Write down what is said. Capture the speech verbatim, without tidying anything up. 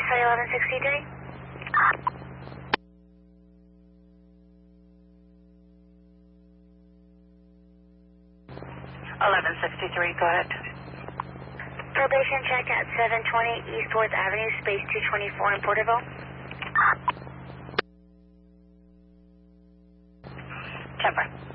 say eleven sixty-three. eleven sixty-three, go ahead. Probation check at seven twenty East fourth Avenue, space two twenty-four in Porterville. Temper.